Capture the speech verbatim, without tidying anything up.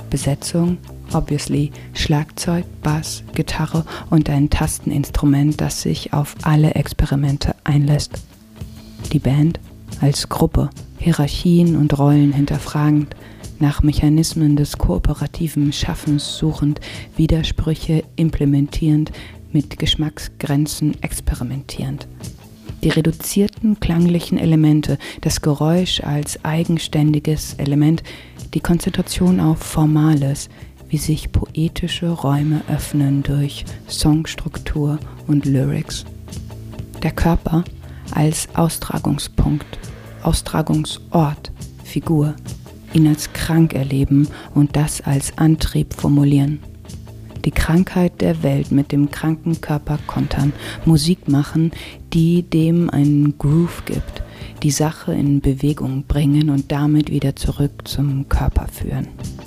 Besetzung, obviously Schlagzeug, Bass, Gitarre und ein Tasteninstrument, das sich auf alle Experimente einlässt. Die Band als Gruppe, Hierarchien und Rollen hinterfragend, nach Mechanismen des kooperativen Schaffens suchend, Widersprüche implementierend, mit Geschmacksgrenzen experimentierend. Die reduzierten klanglichen Elemente, das Geräusch als eigenständiges Element, die Konzentration auf Formales, wie sich poetische Räume öffnen durch Songstruktur und Lyrics. Der Körper als Austragungspunkt, Austragungsort, Figur, ihn als krank erleben und das als Antrieb formulieren. Die Krankheit der Welt mit dem kranken Körper kontern, Musik machen, die dem einen Groove gibt, die Sache in Bewegung bringen und damit wieder zurück zum Körper führen.